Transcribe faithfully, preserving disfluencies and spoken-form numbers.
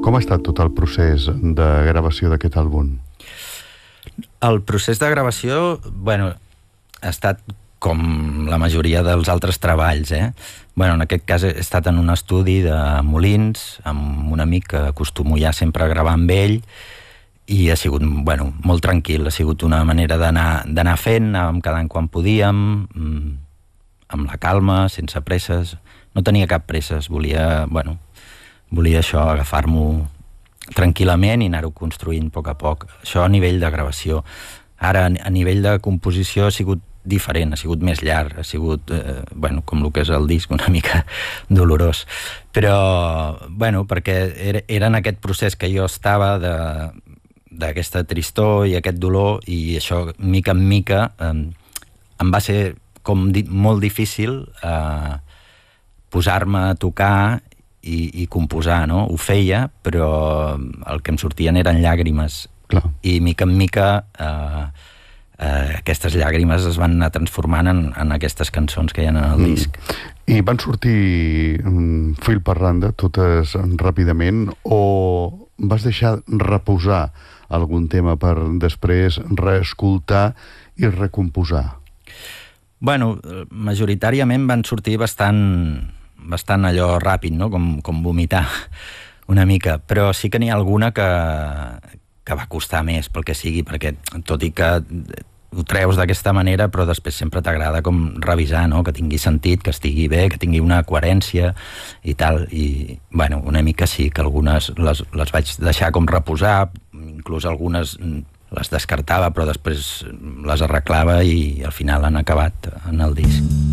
Com ha estat tot el procés de gravació d'aquest àlbum? El procés de gravació, bueno, ha estat com la majoria dels altres treballs, eh? Bueno, en aquest cas he estat en un estudi de Molins, amb un amic que acostumo ja sempre a gravar amb ell, i ha sigut, bueno, molt tranquil, ha sigut una manera d'anar d'anar fent, anàvem quedant quan podíem, amb la calma, sense presses, no tenia cap presses, volia, bueno, volia això, agafar-m'ho tranquil·lament i anar-ho construint a poc a poc. Això a nivell de gravació. Ara, a nivell de composició ha sigut diferent, ha sigut més llarg, ha sigut, eh, bueno, com el que és el disc, una mica dolorós. Però, bueno, perquè era, era en aquest procés que jo estava de d'aquesta tristor i aquest dolor, i això, mica en mica, eh, em va ser com di molt difícil eh, posar-me a tocar i, i composar, no? Ho feia, però el que em sortien eren llàgrimes. Clar. I mica en mica eh, eh, aquestes llàgrimes es van anar transformant en, en aquestes cançons que hi ha en el mm. disc. I van sortir um, fil per randa totes ràpidament, o vas deixar reposar algun tema per després reescoltar i recomposar? Bueno, majoritàriament van sortir bastant, bastant allò ràpid, no? Com, com vomitar una mica, però sí que n'hi ha alguna que, que va costar més pel que sigui, perquè tot i que ho treus d'aquesta manera, però després sempre t'agrada com revisar, no? Que tingui sentit, que estigui bé, que tingui una coherència i tal, i bueno, una mica sí, que algunes les, les vaig deixar com reposar, inclús algunes les descartava, però després les arreglava i al final han acabat en el disc.